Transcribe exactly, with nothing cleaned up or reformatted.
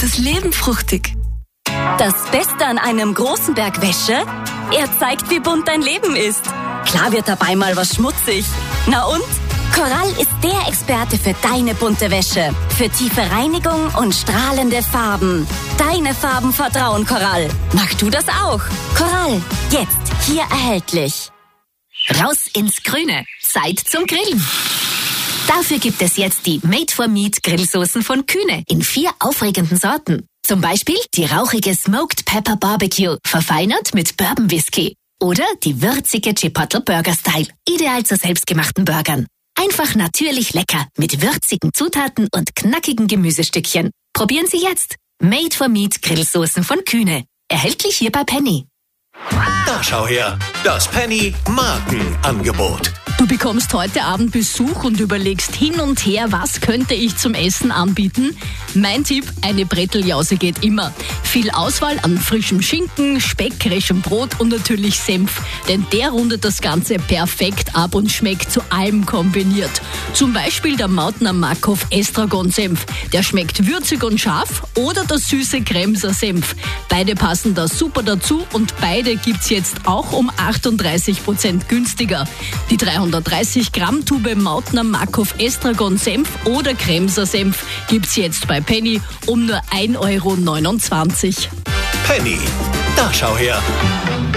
das Leben fruchtig. Das Beste an einem großen Berg Wäsche? Er zeigt, wie bunt dein Leben ist. Klar wird dabei mal was schmutzig. Na und? Coral ist der Experte für deine bunte Wäsche. Für tiefe Reinigung und strahlende Farben. Deine Farben vertrauen Coral. Mach du das auch? Coral, jetzt hier erhältlich. Raus ins Grüne. Zeit zum Grillen. Dafür gibt es jetzt die Made for Meat Grillsoßen von Kühne in vier aufregenden Sorten. Zum Beispiel die rauchige Smoked Pepper Barbecue, verfeinert mit Bourbon Whisky. Oder die würzige Chipotle Burger Style, ideal zu selbstgemachten Burgern. Einfach natürlich lecker mit würzigen Zutaten und knackigen Gemüsestückchen. Probieren Sie jetzt. Made for Meat Grillsoßen von Kühne. Erhältlich hier bei Penny. Da schau her, das Penny Markenangebot. Du bekommst heute Abend Besuch und überlegst hin und her, was könnte ich zum Essen anbieten? Mein Tipp, eine Bretteljause geht immer. Viel Auswahl an frischem Schinken, Speck, frischem Brot und natürlich Senf. Denn der rundet das Ganze perfekt ab und schmeckt zu allem kombiniert. Zum Beispiel der Mautner Markov Estragon-Senf. Der schmeckt würzig und scharf, oder der süße Kremser Senf. Beide passen da super dazu und beide gibt's jetzt auch um achtunddreißig Prozent günstiger. Die dreihundertdreißig Gramm Tube Mautner Markov Estragon Senf oder Kremser Senf gibt's jetzt bei Penny um nur ein Euro neunundzwanzig. Penny, da schau her.